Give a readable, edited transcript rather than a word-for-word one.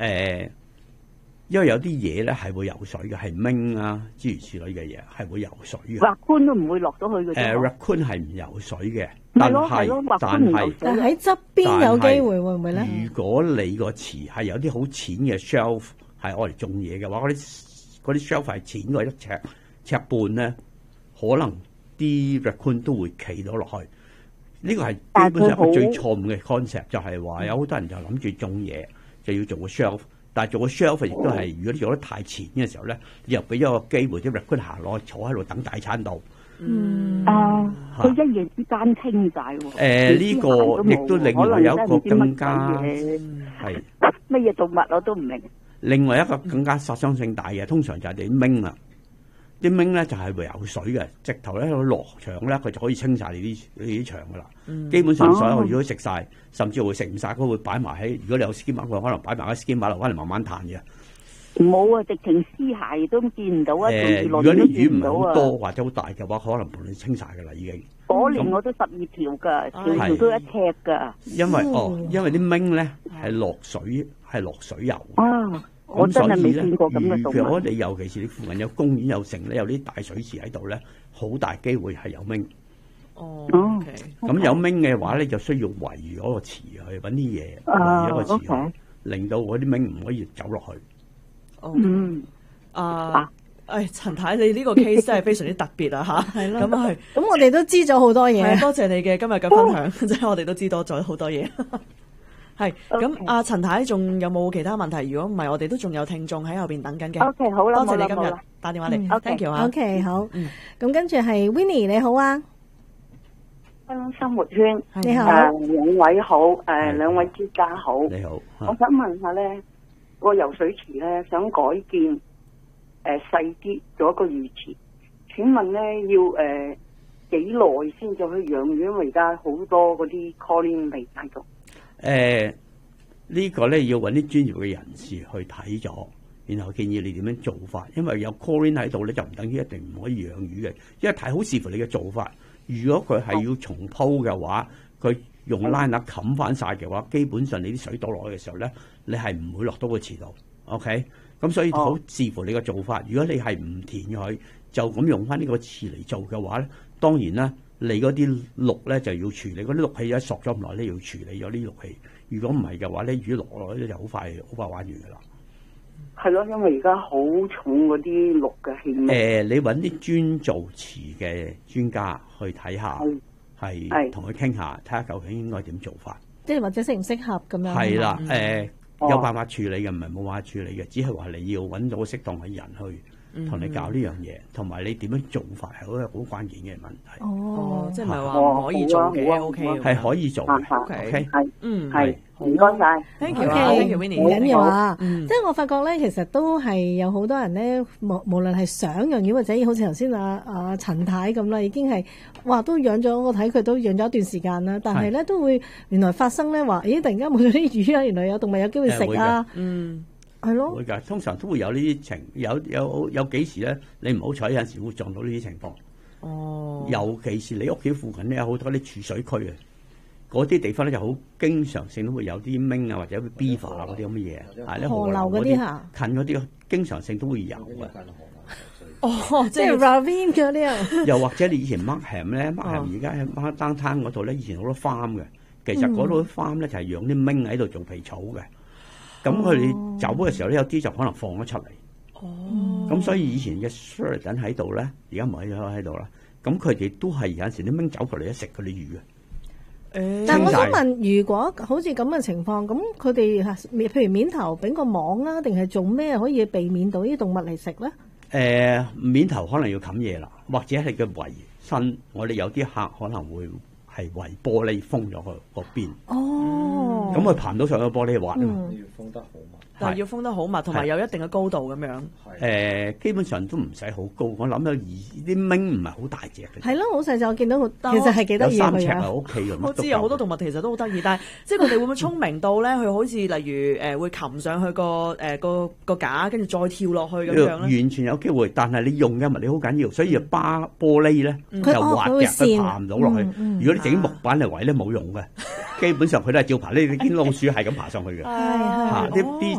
因為有啲嘢咧係會游水嘅，係明啊諸如此類嘅嘢係會游水嘅。 raccoon 都唔會落到去嘅。 raccoon 係唔游水嘅， 但喺側邊有機會會唔會咧？ 如果你個池係有啲好淺嘅 shelf 係愛嚟種嘢嘅話，嗰啲 shelf 係淺過1尺半咧，可能啲 raccoon 都會企到落去。呢個係基本上一個最錯誤嘅 concept， 就係話有好多人就諗住種嘢就要做個 shelf。但係做個 shelf 亦都係，如果你做得太淺嘅時候咧，你又俾咗個機會啲 raccoon 行落去坐喺度等大餐到。 佢一夜之間清晒喎。 呢個亦都另外有一個更加係乜嘢動物我都唔明。 另外一個更加殺傷性大嘅，通常就係啲明啦。啲明咧就係會游水嘅，直頭咧落場咧，佢就可以清晒你啲場噶啦。基本上所有如果食晒，甚至會食唔晒，佢會擺埋喺。如果你有 skim bar，佢可能擺埋喺 skim bar 落翻嚟慢慢彈嘅。 冇啊，直情屍骸都見唔到啊！ 如果啲魚唔係好多或者好大嘅話，可能同你清晒噶啦已經。 嗰年我都12條㗎，條條都1尺㗎。 因為啲明咧係落水游。 我真係未見過咁嘅動物。 如果你尤其是你附近有公園有城咧，有啲大水池喺度咧，好大機會係有明。咁有明嘅話咧，就需要圍住嗰個池去揾啲嘢圍住個池，令到嗰啲明唔可以走落去。 陳太，你呢個 case 真係非常之特別啊！嚇，係咯，咁我哋都知咗好多嘢。 多謝你嘅今日嘅分享，即係我哋都知多咗好多嘢。係咁，阿陳太仲有冇其他問題？如果唔係，我哋都仲有聽眾喺後邊等緊嘅。 OK， 好啦， 多謝你今日打電話嚟。Thank you 啊。 OK， 好。咁跟住係 Winnie 你好啊。 生活圈你好。 兩位好，兩位專家好。 你好。 我想問下咧，個游水池咧想改建細啲，做一個魚池。請問咧要幾耐先至可以養魚？因為而家好多嗰啲 chlorine 嚟喺度。 呢個咧要揾啲專業嘅人士去睇咗，然後建議你點樣做法。因為有 chlorine 喺度咧，就唔等於一定唔可以養魚嘅，因為睇好視乎你嘅做法。如果佢係要重鋪嘅話，佢用拉拿冚翻晒嘅話，基本上你啲水倒落去嘅時候咧，你係唔會落到個池度。OK， 咁所以好視乎你嘅做法。如果你係唔填佢，就咁用翻呢個池嚟做嘅話咧，當然啦。你嗰啲氯咧就要處理，嗰啲氯氣一索咗咁耐咧，要處理咗啲氯氣。如果唔係嘅話咧，魚落落咧就好快玩完噶啦。 係咯，因為而家好重嗰啲氯嘅氣味。 你揾啲專做池嘅專家去睇下，係同佢傾下，睇下究竟應該點做法。 即係或者適唔適合咁樣。 係啦，有辦法處理嘅，唔係冇辦法處理嘅，只係話你要揾到適當嘅人去。同你搞呢樣嘢，同埋你點樣做法係好關鍵嘅問題。 即係唔係話唔可以做嘅 ，OK， 係可以做嘅 ，OK， 係，唔該晒 ，Thank you，Thank you，Winnie， 唔緊要啊。即係我發覺咧，其實都係有好多人咧，無論係想養魚或者好似頭先阿陳太咁啦，已經係哇都養咗，我睇佢都養咗一段時間啦。但係咧都會原來發生咧話，咦突然間冇咗啲魚啊，原來有動物有機會食啊。係咯， 會㗎，通常都會有呢啲情，有幾時咧？你唔好彩有陣時會撞到呢啲情況。尤其是你屋企附近咧有好多啲儲水區啊，嗰啲地方咧就好經常性都會有啲明啊或者 beaver 啊嗰啲咁嘅嘢，係咧河流嗰啲嚇，近嗰啲經常性都會有嘅。 即係 ravine 嗰啲啊。 又或者你以前 Markham 咧，Markham 而家喺downtown嗰度咧，以前好多 farm 嘅，其實嗰度 farm 咧就係養啲明喺度做皮草嘅。咁佢哋走嘅時候咧，有啲就可能放咗出嚟。咁所以以前嘅 sheridan 喺度咧，而家唔係喺度啦。咁佢哋都係有陣時啲明走過嚟一食嗰啲魚嘅。 但係我想問，如果好似咁嘅情況，咁佢哋譬如面頭俾個網啊，定係做咩可以避免到啲動物嚟食咧？ 面頭可能要冚嘢啦，或者係個圍身。我哋有啲客可能會係圍玻璃封咗個邊。咁佢爬唔到上個玻璃滑啊嘛， 要封得好密， 但係要封得好密，同埋有一定嘅高度咁樣。 基本上都唔使好高，我諗有啲明唔係好大隻嘅。 係咯，好細隻，我見到其實係幾得意嘅。 有3尺係 OK 嘅。 我知有好多動物其實都好得意，但係即係佢哋會唔會聰明到咧？佢好似例如會擒上去個架，跟住再跳落去咁樣咧？ 完全有機會，但係你用嘅物料好緊要，所以要巴玻璃咧就滑嘅，佢爬唔到落去。如果你整木板嚟圍咧冇用嘅，基本上佢都係照爬。你見老鼠係咁爬上去嘅，啲